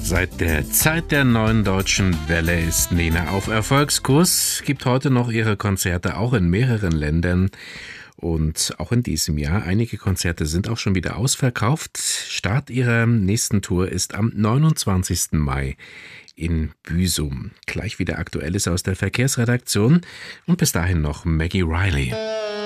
Seit der Zeit der Neuen Deutschen Welle ist Nena auf Erfolgskurs, gibt heute noch ihre Konzerte auch in mehreren Ländern und auch in diesem Jahr. Einige Konzerte sind auch schon wieder ausverkauft. Start ihrer nächsten Tour ist am 29. Mai in Büsum. Gleich wieder Aktuelles aus der Verkehrsredaktion und bis dahin noch Maggie Riley.